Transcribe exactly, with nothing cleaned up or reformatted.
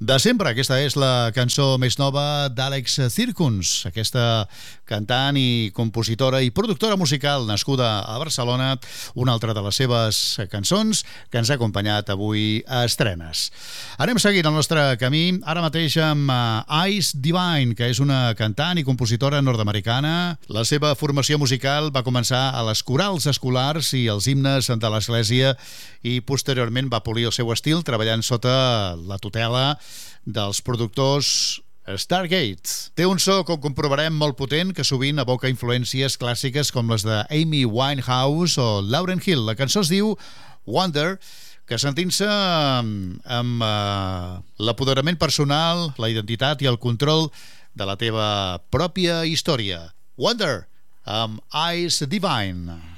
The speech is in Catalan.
de sempre. Aquesta és la cançó més nova d'Àlex Zirkons, aquesta cantant i compositora i productora musical nascuda a Barcelona, una altra de les seves cançons que ens ha acompanyat avui a estrenes. Anem seguint el nostre camí, ara mateix amb Ice Divine, que és una cantant i compositora nord-americana. La seva formació musical va començar a les corals escolars i els himnes de l'església i posteriorment va polir el seu estil treballant sota la tutela dels productors Stargate. Té un so, com comprovarem, molt potent, que sovint evoca influències clàssiques com les de Amy Winehouse o Lauryn Hill. La cançó es diu Wonder, que sentint-se amb, amb uh, l'apoderament personal, la identitat i el control de la teva pròpia història. Wonder, amb Ice Divine.